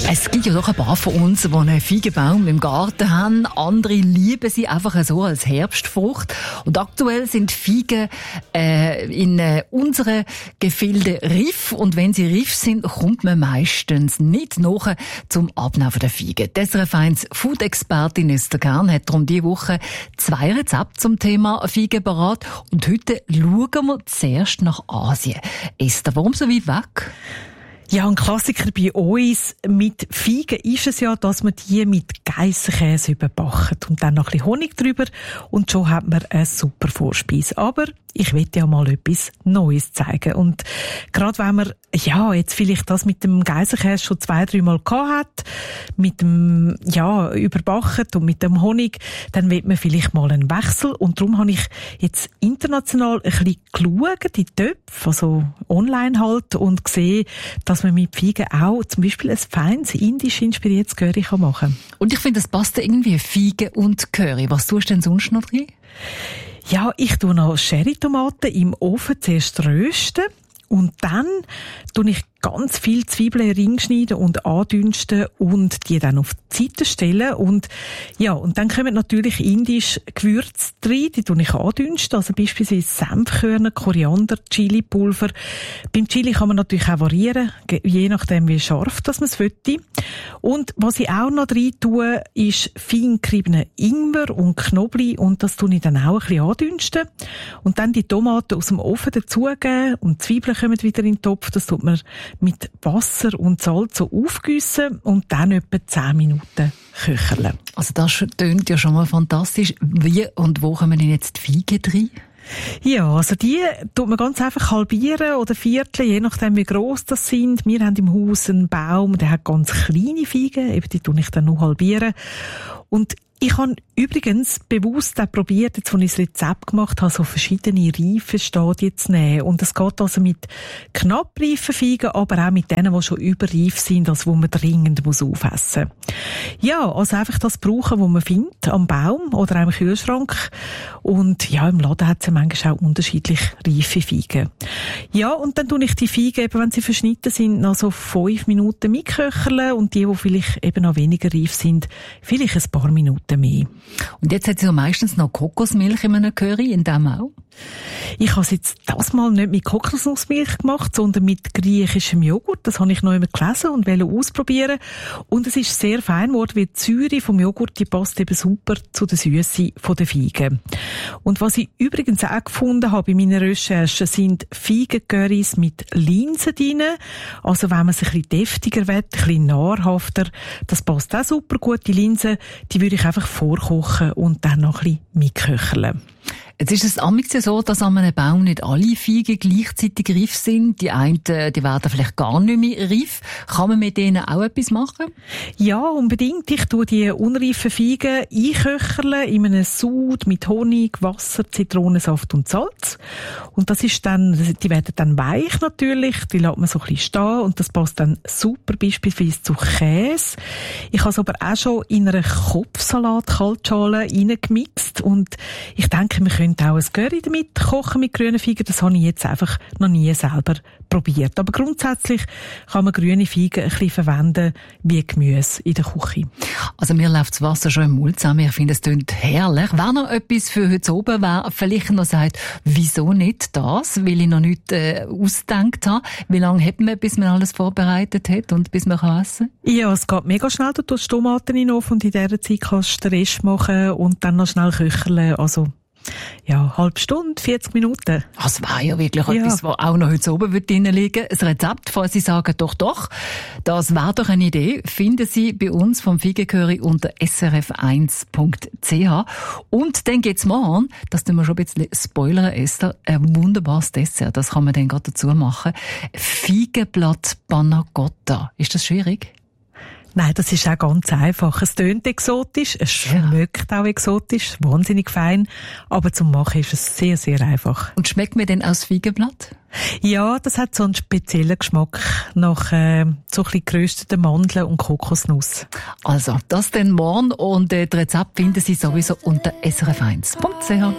Es gibt ja doch ein paar von uns, die einen Feigenbaum im Garten haben. Andere lieben sie einfach so als Herbstfrucht. Und aktuell sind Feigen in unseren Gefilden reif. Und wenn sie reif sind, kommt man meistens nicht nach zum Abnehmen der Feigen. Die SRF 1 Food-Expertin Esther Kern hat darum diese Woche 2 Rezepte zum Thema Feigen parat. Und heute schauen wir zuerst nach Asien. Esther, warum so weit weg? Ja, ein Klassiker bei uns mit Feigen ist es ja, dass man die mit Geissenkäse überbacken und dann noch ein bisschen Honig drüber und schon hat man eine super Vorspeise. Aber ich will ja mal etwas Neues zeigen. Und gerade wenn man jetzt vielleicht das mit dem Geissenkäse schon 2-3 Mal gehabt hat, mit dem überbacken und mit dem Honig, dann will man vielleicht mal einen Wechsel. Und darum habe ich jetzt international ein bisschen geschaut, die Töpfe, also online halt, und gesehen, dass man mit Feigen auch zum Beispiel ein feines, indisch inspiriertes Curry machen kann. Und ich finde, das passt irgendwie, Feigen und Curry. Was tust du denn sonst noch drin? Ja, ich tue noch Cherrytomaten im Ofen zuerst rösten und dann tue ich ganz viel Zwiebeln in Ring schneiden und andünsten und die dann auf die Seite stellen. Und dann kommen natürlich indisch Gewürze rein, die tue ich andünsten, also beispielsweise Senfkörner, Koriander, Chilipulver. Beim Chili kann man natürlich auch variieren, je nachdem wie scharf das man es möchte. Und was ich auch noch rein tue, ist fein geriebenen Ingwer und Knoblauch und das tue ich dann auch ein bisschen andünsten. Und dann die Tomaten aus dem Ofen dazugeben und die Zwiebeln kommen wieder in den Topf, das tut man mit Wasser und Salz so aufgießen und dann etwa 10 Minuten köcheln. Also das tönt ja schon mal fantastisch. Wie und wo kommen denn jetzt die Feigen drin? Ja, also die tut man ganz einfach halbieren oder vierteln, je nachdem wie gross das sind. Wir haben im Haus einen Baum, der hat ganz kleine Feigen, eben die tue ich dann noch halbieren. Und ich habe übrigens bewusst auch probiert, jetzt, als ich das Rezept gemacht habe, so verschiedene Reifenstadien zu nehmen. Und es geht also mit knapp reifen Feigen, aber auch mit denen, die schon überreif sind, also wo man dringend aufessen muss. Ja, also einfach das brauchen, was man findet, am Baum oder auch im Kühlschrank. Und ja, im Laden hat es ja manchmal auch unterschiedlich reife Feigen. Ja, und dann tue ich die Feigen, eben, wenn sie verschnitten sind, noch so 5 Minuten mitköcheln und die vielleicht eben noch weniger reif sind, vielleicht ein paar Minuten mehr. Und jetzt hat sie ja meistens noch Kokosmilch in einem Curry, in dem auch? Ich habe es jetzt das Mal nicht mit Kokosnussmilch gemacht, sondern mit griechischem Joghurt. Das habe ich noch einmal gelesen und wollte ausprobieren. Und es ist sehr fein geworden, weil die Säure vom Joghurt, die passt eben super zu der Süße der Feigen. Und was ich übrigens auch gefunden habe bei meinen Recherchen, sind Feigencurrys mit Linsen drin. Also wenn man es ein bisschen deftiger will, ein bisschen nahrhafter, das passt auch super gut. Die Linsen, die würde ich einfach vorkochen und dann noch ein bisschen mitköcheln. Jetzt ist es amigs so, dass an einem Baum nicht alle Feigen gleichzeitig reif sind. Die einen, die werden vielleicht gar nicht mehr reif. Kann man mit denen auch etwas machen? Ja, unbedingt. Ich tue die unreifen Feigen einköcheln in einem Sud mit Honig, Wasser, Zitronensaft und Salz. Und das ist dann, die werden dann weich natürlich. Die lässt man so ein bisschen stehen und das passt dann super beispielsweise zu Käse. Ich habe es aber auch schon in einer Kopfsalat-Kaltschale reingemixt und ich denke, wir können auch ein Curry damit kochen mit grünen Feigen. Das habe ich jetzt einfach noch nie selber probiert. Aber grundsätzlich kann man grüne Feigen ein bisschen verwenden wie Gemüse in der Küche. Also mir läuft das Wasser schon im Mund zusammen. Ich finde, es klingt herrlich. Wer noch etwas für heute oben wer vielleicht noch sagt, wieso nicht das? Weil ich noch nichts ausgedacht habe. Wie lange hat man, bis man alles vorbereitet hat und bis man essen kann? Ja, es geht mega schnell. Du tust Tomaten in den Ofen und in dieser Zeit kannst du den Rest machen und dann noch schnell köcheln. Also ja, halbe Stunde, 40 Minuten. Das wäre ja wirklich etwas, was auch noch heute oben drin liegen würde. Ein Rezept, falls Sie sagen, doch, das wäre doch eine Idee, finden Sie bei uns vom Feigencurry unter srf1.ch. Und dann geht's morgen, das tun wir schon ein bisschen spoilern, Esther, ein wunderbares Dessert, das kann man dann gerade dazu machen. Feigenblatt Panna Cotta. Ist das schwierig? Nein, das ist auch ganz einfach. Es tönt exotisch, es schmeckt auch exotisch, wahnsinnig fein, aber zum Machen ist es sehr, sehr einfach. Und schmeckt mir denn aus Feigenblatt? Ja, das hat so einen speziellen Geschmack nach so ein bisschen gerösteten Mandeln und Kokosnuss. Also, das dann morgen und das Rezept finden Sie sowieso unter srf1.ch.